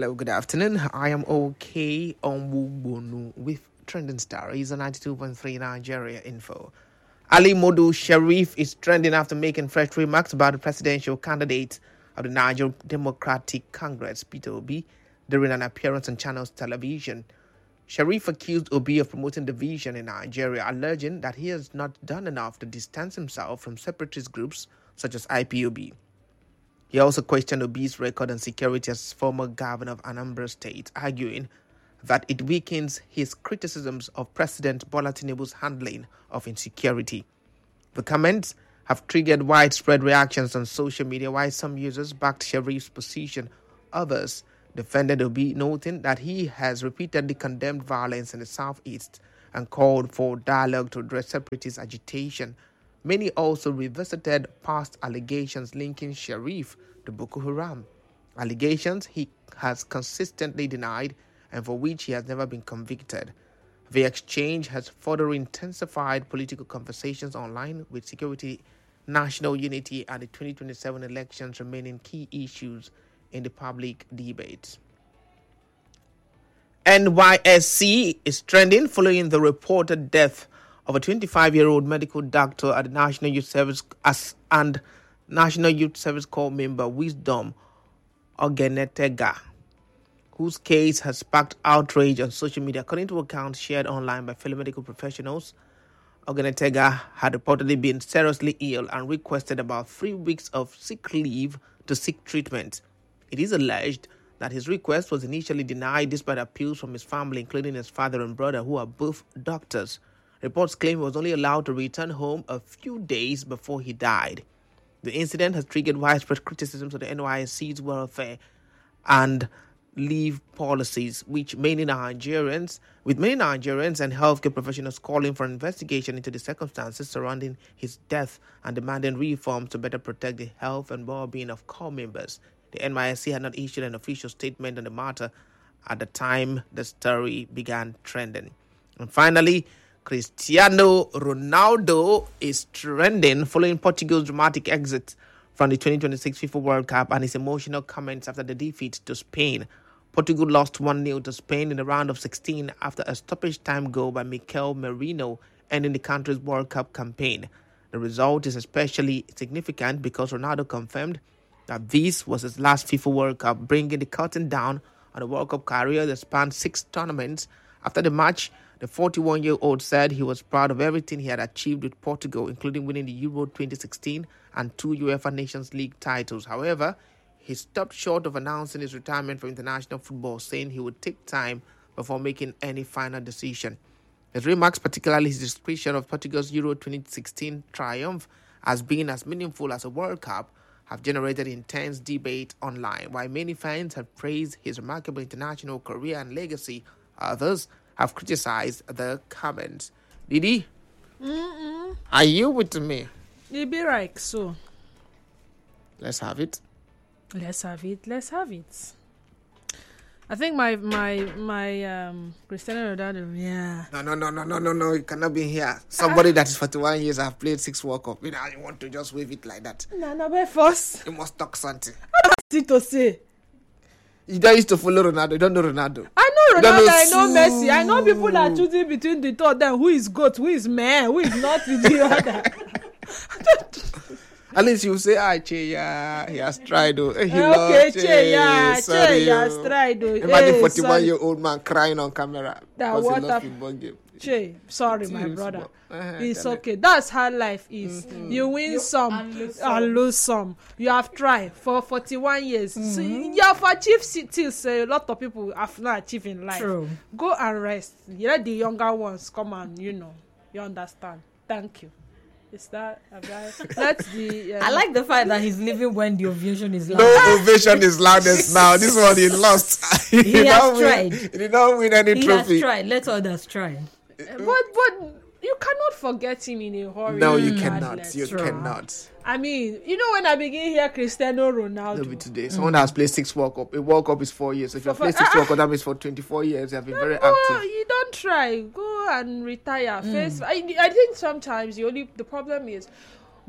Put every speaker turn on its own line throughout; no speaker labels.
Hello, good afternoon. I am OK Onwubonu with Trending Star. He's on 92.3 Nigeria Info. Ali Modu Sharif is trending after making fresh remarks about the presidential candidate of the Niger Democratic Congress, Peter Obi, during an appearance on Channels Television. Sharif accused Obi of promoting division in Nigeria, alleging that he has not done enough to distance himself from separatist groups such as IPOB. He also questioned Obi's record on security as former governor of Anambra State, arguing that it weakens his criticisms of President Bola Tinubu's handling of insecurity. The comments have triggered widespread reactions on social media, while some users backed Sharif's position. Others defended Obi, noting that he has repeatedly condemned violence in the southeast and called for dialogue to address separatist agitation. Many also revisited past allegations linking Sharif to Boko Haram, allegations he has consistently denied and for which he has never been convicted. The exchange has further intensified political conversations online, with security, national unity, and the 2027 elections remaining key issues in the public debate. NYSC is trending following the reported death of a 25-year-old medical doctor at the National Youth Service and National Youth Service Corps member Wisdom Ogenetega, whose case has sparked outrage on social media. According to accounts shared online by fellow medical professionals, Ogenetega had reportedly been seriously ill and requested about 3 weeks of sick leave to seek treatment. It is alleged that his request was initially denied despite appeals from his family, including his father and brother, who are both doctors. Reports claim he was only allowed to return home a few days before he died. The incident has triggered widespread criticisms of the NYSC's welfare and leave policies, with many Nigerians and healthcare professionals calling for an investigation into the circumstances surrounding his death and demanding reforms to better protect the health and well-being of corps members. The NYSC had not issued an official statement on the matter at the time the story began trending. And finally, Cristiano Ronaldo is trending following Portugal's dramatic exit from the 2026 FIFA World Cup and his emotional comments after the defeat to Spain. Portugal lost 1-0 to Spain in the round of 16 after a stoppage time goal by Mikel Merino, ending the country's World Cup campaign. The result is especially significant because Ronaldo confirmed that this was his last FIFA World Cup, bringing the curtain down on the World Cup career that spanned 6 tournaments. After the match, the 41-year-old said he was proud of everything he had achieved with Portugal, including winning the Euro 2016 and 2 UEFA Nations League titles. However, he stopped short of announcing his retirement from international football, saying he would take time before making any final decision. His remarks, particularly his description of Portugal's Euro 2016 triumph as being as meaningful as a World Cup, have generated intense debate online. While many fans have praised his remarkable international career and legacy, others have criticized the comments. Didi, are you with me?
You be right, so.
Let's have it.
Let's have it. I think my Cristiano Ronaldo, yeah.
No, you cannot be here. Somebody that is 41 years have played 6 World Cup. You want to just wave it like that.
No, but first.
You must talk something.
What is it to say?
You don't used to follow Ronaldo. You don't know Ronaldo.
I know Ronaldo, I know Messi. I know people that are choosing between the two of them. Who is GOAT, who is man, who is not the other.
At least you say, Che, yeah, he has tried.
Che, has tried.
Imagine 41-year-old man crying on camera because he lost football game.
Che, sorry, my brother. It's okay. That's how life is. You win some and lose some. You have tried for 41 years. So you have achieved things a lot of people have not achieved in life.
True.
Go and rest. Let the younger ones come and, you understand. Thank you. Is that that's the
I like the fact that he's leaving when the ovation is loud.
No ovation is loudest now. This one he lost.
He has tried.
He did not win any trophy.
He has tried. Let others try.
But you cannot forget him in a hurry.
No, you cannot. You cannot.
I mean, when I begin here, Cristiano Ronaldo.
Today, someone has played 6 World Cup. A World Cup is 4 years. So if you have played 6 World Cup, that means for 24 years, you have been very active.
You don't try. Go and retire. I think sometimes the problem is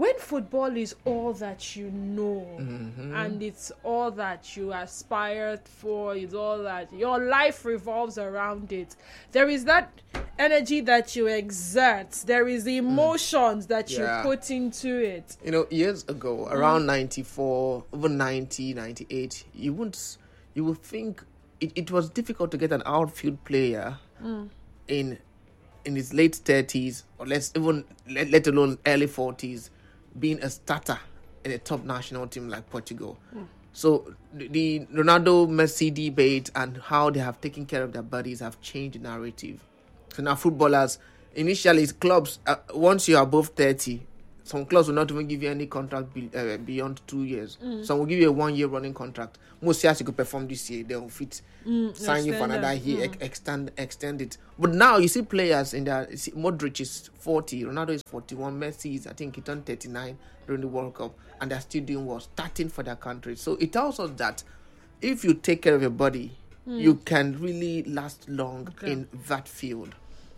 when football is all that you know, and it's all that you aspired for, it's all that your life revolves around it, there is that energy that you exert, there is the emotions that you put into it.
Years ago, around 94, even 90, 98, you would think it was difficult to get an outfield player in his late 30s, or let alone early 40s, being a starter in a top national team like Portugal. So the Ronaldo-Messi debate and how they have taken care of their bodies have changed the narrative. So now footballers, initially clubs, once you're above 30, some clubs will not even give you any contract beyond 2 years. Some will give you a 1-year running contract. Most years you could perform this year, they will fit, sign you for another year, extend it. But now you see players in there. Modric is 40, Ronaldo is 41, Messi is, I think he turned 39 during the World Cup, and they're still doing well, starting for their country. So it tells us that if you take care of your body, you can really last long in that field.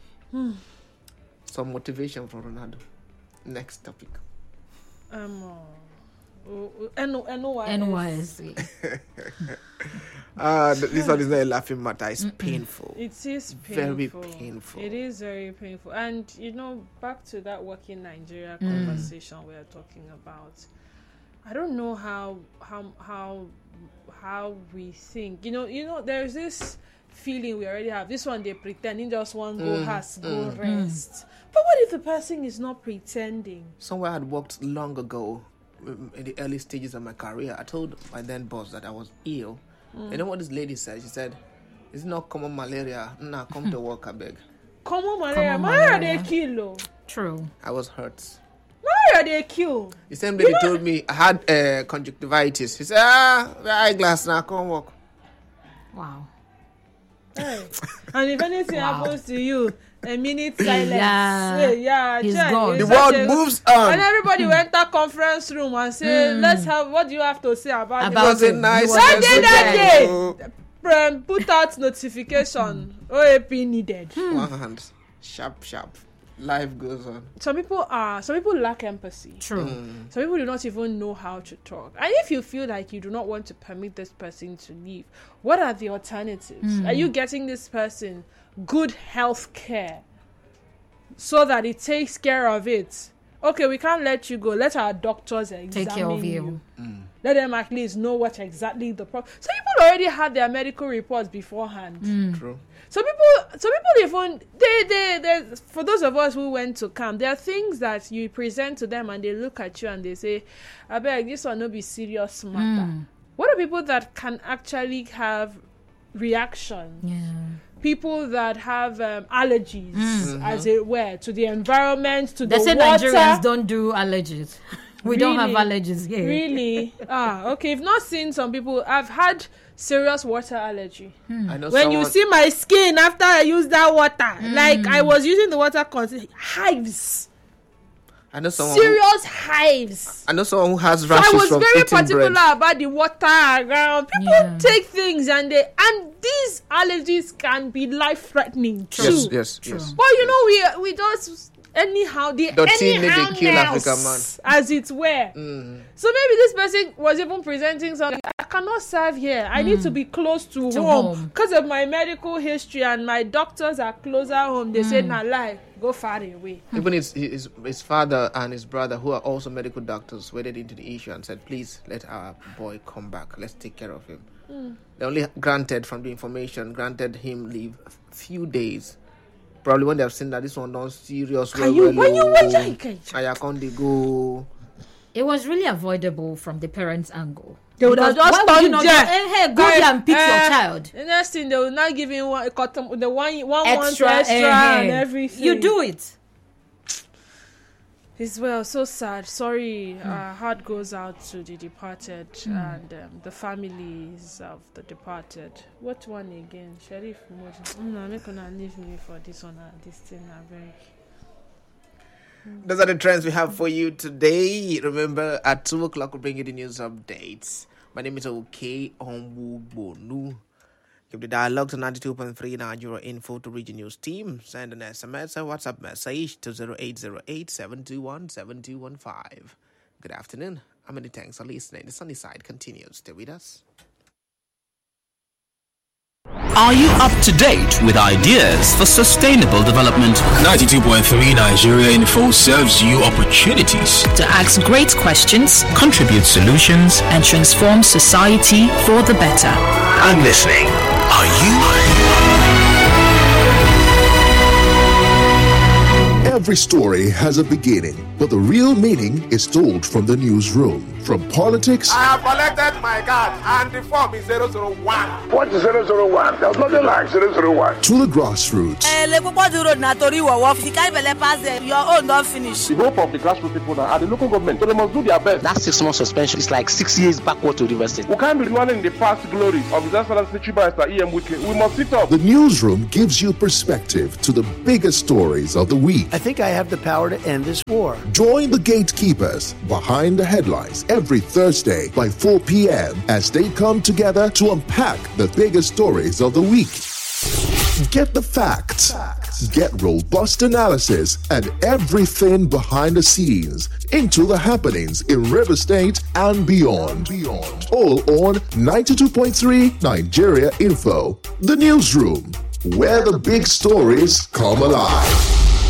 Some motivation from Ronaldo. Next topic.
NYSC.
This one is not a laughing matter. It's painful.
It is painful.
Very painful.
It is very painful. And back to that working Nigeria conversation we are talking about. I don't know how we think. There's this feeling we already have. This one they pretend in just one go rest. But what if the person is not pretending?
Somewhere I had worked long ago, in the early stages of my career. I told my then boss that I was ill. You know what this lady said? She said, "It's not common malaria. Nah, come to work, I beg."
Common malaria. Malaria they kill.
True.
I was hurt.
Malaria they kill.
The same lady told me I had conjunctivitis. She said, eyeglass now, come work.
Wow.
Hey. And if anything happens to you, a minute silence.
He's gone.
The world moves on.
And everybody went to conference room and say, "Let's have. What do you have to say about
it?" Was a nice.
That day. Put out notification. OAP needed.
One hand, sharp. Life goes on.
Some people lack empathy.
True.
Some people do not even know how to talk. And if you feel like you do not want to permit this person to leave, what are the alternatives? Are you getting this person good health care so that it takes care of it? Okay, we can't let you go. Let our doctors examine
take care of you.
Let them at least know what exactly the problem. Some people already had their medical reports beforehand.
True.
Some people even they for those of us who went to camp, there are things that you present to them and they look at you and they say, "I beg, this one no be serious matter." What are people that can actually have reaction? People that have allergies, as it were, to the environment, to the water.
They say Nigerians don't do allergies. We don't have allergies here.
Really? Okay. I've not seen some people. I've had serious water allergy.
I know
when you see my skin after I use that water, like I was using the water hives.
I know someone
serious hives.
I know someone who has rashes from eating bread.
I was very particular about the water around. People take things and these allergies can be life-threatening too.
Yes.
But we just anyhow kill African man, as it were. So maybe this person was even presenting something. I cannot serve here. I need to be close to home because of my medical history, and my doctors are closer home. They said, "Nah, lie, go far away."
Even his father and his brother, who are also medical doctors, waded into the issue and said, "Please let our boy come back. Let's take care of him." They only granted him leave a few days. Probably when they have seen that this one not serious.
It was really avoidable from the parents' angle.
They would have just done
go there and pick your child.
The next thing, they will not give him one extra and everything.
You do it.
It's so sad. Sorry, our heart goes out to the departed and the families of the departed. What one again? Sheriff Moji. No, I'm not gonna leave me for this one. This thing,
Those are the trends we have for you today. Remember, at 2:00 we'll bring you the news updates. My name is OK Onwubonu. You Keep the dialogue to 92.3 Nigeria Info to Region News team. Send an SMS or WhatsApp message to 0808-721-7215. Good afternoon. How many thanks for listening? The Sunny Side continues. Stay with us.
Are you up to date with ideas for sustainable development?
92.3 Nigeria Info serves you opportunities
to ask great questions,
contribute solutions,
and transform society for the better.
I'm listening. Are you?
Every story has a beginning, but the real meaning is told from the newsroom. From politics,
I have collected my card and the form is 001.
What is 001? There's nothing like 001.
To the grassroots.
Your own don't finish.
The hope of the grassroots people now are the local government, so they must do their best.
That 6 months suspension is like 6 years backward to reverse it.
We can't be dwelling in the past glories of His Excellency Chief Minister E.M. Wike. We must sit up.
The newsroom gives you perspective to the biggest stories of the week.
I think I have the power to end this war.
Join the gatekeepers behind the headlines every Thursday by 4 p.m. as they come together to unpack the biggest stories of the week. Get the facts, get robust analysis, and everything behind the scenes into the happenings in River State and beyond. All on 92.3 Nigeria Info, the newsroom, where the big stories come alive.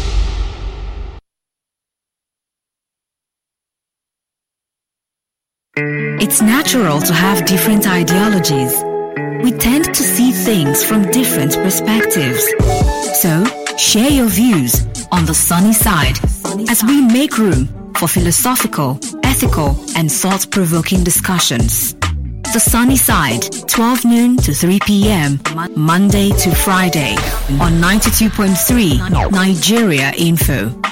It's natural to have different ideologies. We tend to see things from different perspectives. So, share your views on the sunny side as we make room for philosophical, ethical, and thought-provoking discussions. The Sunny Side, 12 noon to 3 p.m., Monday to Friday, on 92.3 Nigeria Info.